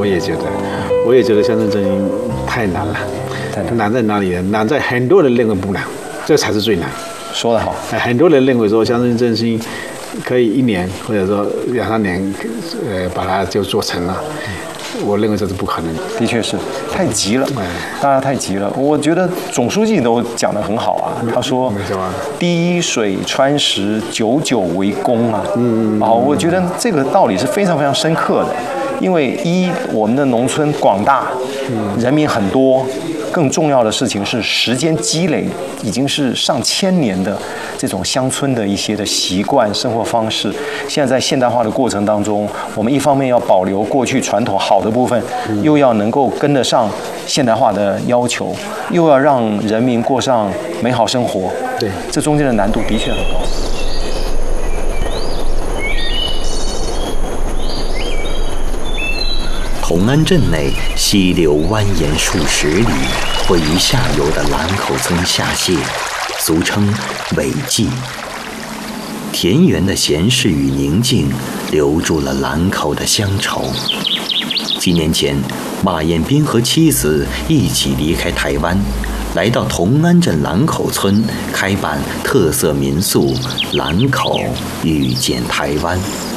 我也觉得乡村振兴太难了。难在哪里呢？难在很多人认为不难，这才是最难。 说得好， 很多人认为说乡村振兴可以1年或者说2、3年，把它就做成了。我认为这是不可能的。 的确是太急了，大家太急了。我觉得总书记都讲得很好啊，他说“滴水穿石，久久为功”啊。我觉得这个道理是非常非常深刻的。因为我们的农村广大，人民很多，更重要的事情是时间积累，已经是上千年的这种乡村的一些的习惯、生活方式。现在在现代化的过程当中，我们一方面要保留过去传统好的部分，又要能够跟得上现代化的要求，又要让人民过上美好生活。 对， 这中间的难度的确很高。 同安镇内溪流蜿蜒数十里，汇于下游的兰口村下泻，俗称尾季。田园的闲适与宁静，留住了兰口的乡愁。几年前，马彦斌和妻子一起离开台湾，来到同安镇兰口村开办特色民宿“兰口遇见台湾”。